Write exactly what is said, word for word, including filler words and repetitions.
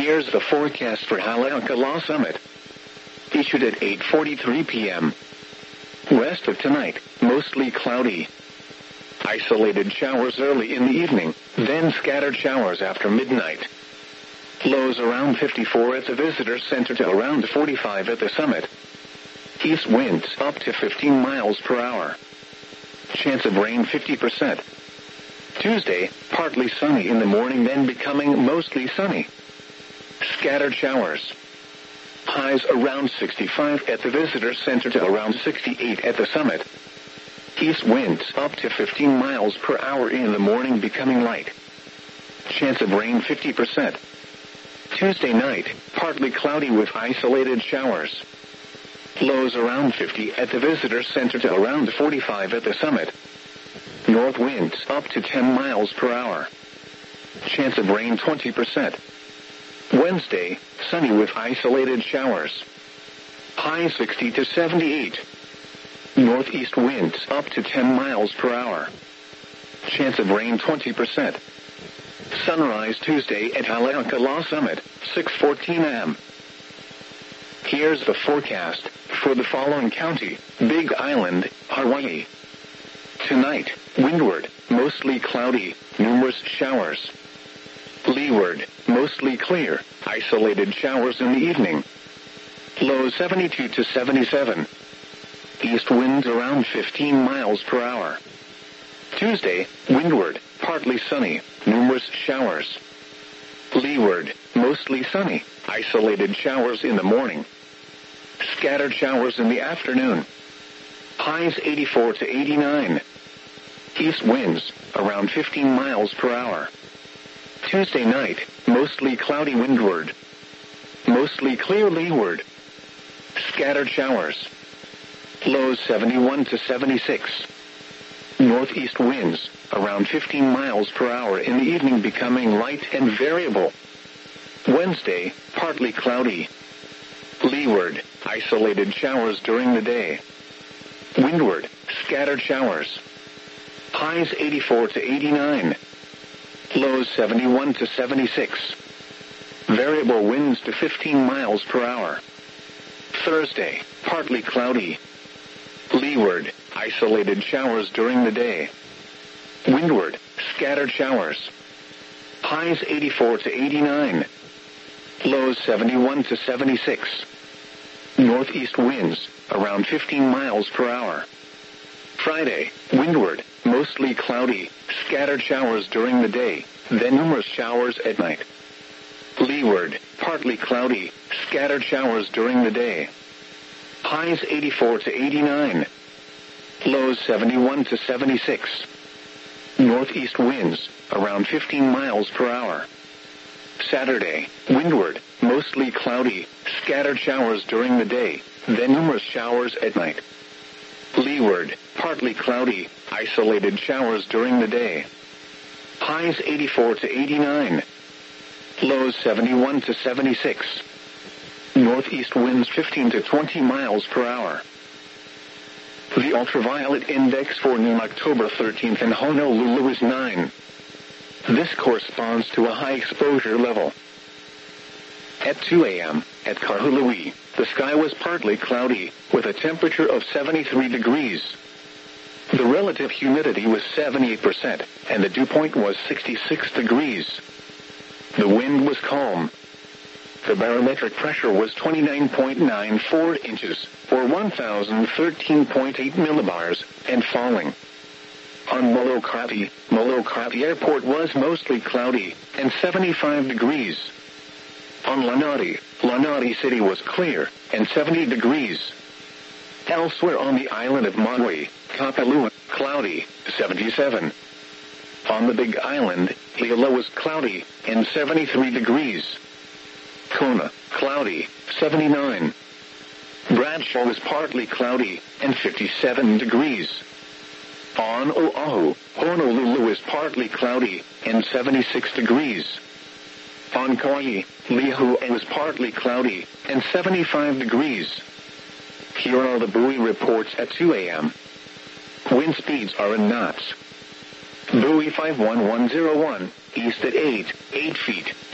Here's the forecast for Haleakala Summit. Issued at eight forty-three p.m. West of tonight, mostly cloudy. Isolated showers early in the evening, then scattered showers after midnight. Lows around fifty-four at the Visitor Center to around forty-five at the summit. East winds up to fifteen miles per hour. Chance of rain fifty percent. Tuesday, partly sunny in the morning, then becoming mostly sunny. Scattered showers. Highs around sixty-five at the Visitor Center to around sixty-eight at the summit. East winds up to fifteen miles per hour in the morning, becoming light. Chance of rain fifty percent. Tuesday night, partly cloudy with isolated showers. Lows around fifty at the Visitor Center to around forty-five at the summit. North winds up to ten miles per hour. Chance of rain twenty percent. Wednesday, sunny with isolated showers. High sixty to seventy-eight. Northeast winds up to ten miles per hour. Chance of rain twenty percent. Sunrise Tuesday at Haleakala Summit, six fourteen a.m. Here's the forecast for the following county: Big Island, Hawaii. Tonight, windward, mostly cloudy, numerous showers. Leeward, mostly clear, isolated showers in the evening. Low seventy-two to seventy-seven. East winds around fifteen miles per hour. Tuesday, windward, partly sunny, numerous showers. Leeward, mostly sunny, isolated showers in the morning. Scattered showers in the afternoon. Highs eighty-four to eighty-nine. East winds around fifteen miles per hour. Tuesday night, mostly cloudy windward. Mostly clear leeward. Scattered showers. Lows seventy-one to seventy-six. Northeast winds around fifteen miles per hour in the evening, becoming light and variable. Wednesday, partly cloudy. Leeward, isolated showers during the day. Windward, scattered showers. Highs eighty-four to eighty-nine. Lows seventy-one to seventy-six. Variable winds to fifteen miles per hour. Thursday, partly cloudy. Leeward, isolated showers during the day. Windward, scattered showers. Highs eighty-four to eighty-nine. Lows seventy-one to seventy-six. Northeast winds around fifteen miles per hour. Friday, windward, mostly cloudy, scattered showers during the day, then numerous showers at night. Leeward, partly cloudy, scattered showers during the day. Highs eighty-four to eighty-nine. Lows seventy-one to seventy-six. Northeast winds around fifteen miles per hour. Saturday, windward, mostly cloudy, scattered showers during the day, then numerous showers at night. Leeward, partly cloudy, isolated showers during the day. Highs eighty-four to eighty-nine. Lows seventy-one to seventy-six. Northeast winds fifteen to twenty miles per hour. The ultraviolet index for noon October thirteenth in Honolulu is nine. This corresponds to a high exposure level. At two a.m., at Kahului, the sky was partly cloudy, with a temperature of seventy-three degrees. The relative humidity was seventy-eight percent, and the dew point was sixty-six degrees. The wind was calm. The barometric pressure was twenty-nine point nine four inches, or one thousand thirteen point eight millibars, and falling. On Molokai, Molokai Airport was mostly cloudy, and seventy-five degrees. On Lanai, Lanai City was clear, and seventy degrees. Elsewhere on the island of Maui, Kapalua, cloudy, seventy-seven. On the Big Island, Hilo was cloudy, and seventy-three degrees. Kona, cloudy, seventy-nine. Bradshaw was partly cloudy, and fifty-seven degrees. On Oahu, Honolulu was partly cloudy, and seventy-six degrees. On Kauai, Lihue was partly cloudy, and seventy-five degrees. Here are the buoy reports at two a.m. Wind speeds are in knots. Buoy five one one zero one, east at eight, eight feet,